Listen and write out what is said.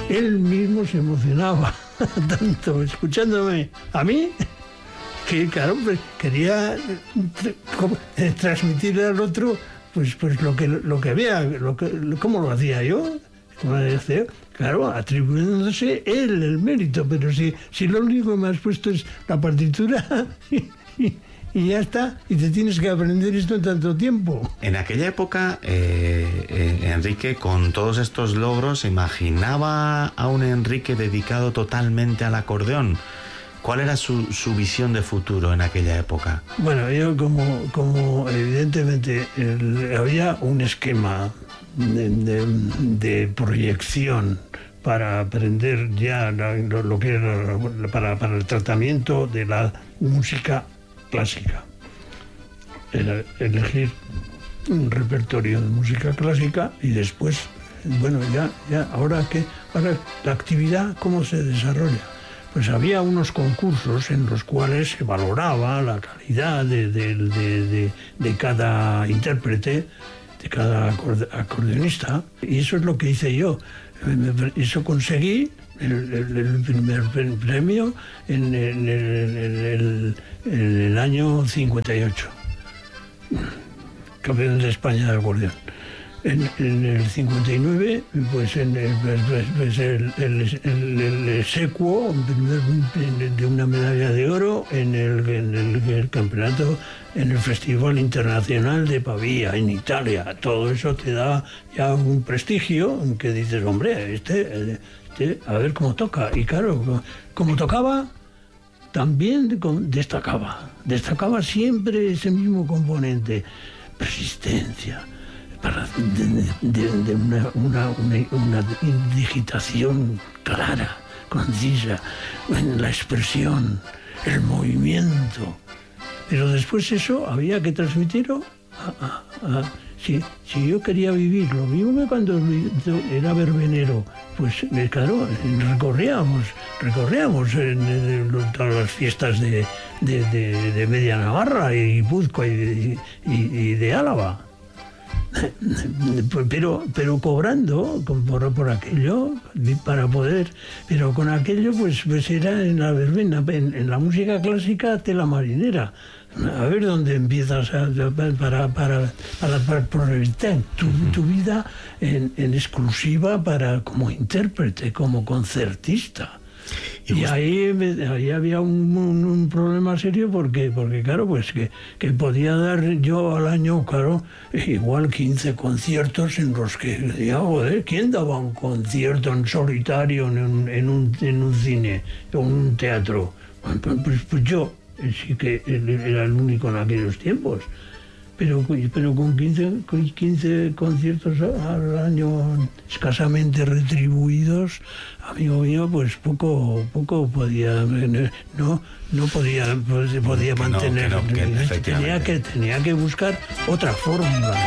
él mismo se emocionaba tanto escuchándome a mí, que claro, pues, quería transmitirle al otro pues lo que había, cómo lo hacía yo. Claro, atribuyéndose él el mérito, pero si lo único que me has puesto es la partitura y ya está, y te tienes que aprender esto en tanto tiempo. En aquella época, Enrique, con todos estos logros, ¿se imaginaba a un Enrique dedicado totalmente al acordeón? ¿Cuál era su visión de futuro en aquella época? Bueno, yo como evidentemente había un esquema de proyección para aprender ya lo que era para el tratamiento de la música clásica. Era elegir un repertorio de música clásica y después, bueno, ahora la actividad, ¿cómo se desarrolla? Pues había unos concursos en los cuales se valoraba la calidad de cada intérprete, de cada acordeonista, y eso es lo que hice yo. Eso conseguí el primer premio en el año 58, campeón de España de acordeón. En el 59, pues el secuo de una medalla de oro en el campeonato, en el Festival Internacional de Pavía, en Italia. Todo eso te da ya un prestigio en que dices, hombre, a ver cómo toca. Y claro, como tocaba, también destacaba siempre ese mismo componente, persistencia, de una digitación clara, concisa, en la expresión, el movimiento. Pero después eso había que transmitirlo si yo quería vivir lo mismo que cuando era verbenero, pues claro, recorríamos en todas las fiestas de Media Navarra y Guipúzcoa y de Álava. Pero cobrando por aquello, para poder, pero con aquello pues era en la verbena, en la música clásica, tela marinera. A ver dónde empiezas para proyectar tu vida en exclusiva como intérprete, como concertista. Y ahí había un problema serio porque claro, pues que podía dar yo al año, claro, igual 15 conciertos en los que decía, joder, ¿quién daba un concierto en solitario en un cine o en un teatro? Pues yo, sí que era el único en aquellos tiempos. Pero con 15 conciertos al año escasamente retribuidos, amigo mío, pues poco podía, no podía mantener. Tenía que buscar otra fórmula.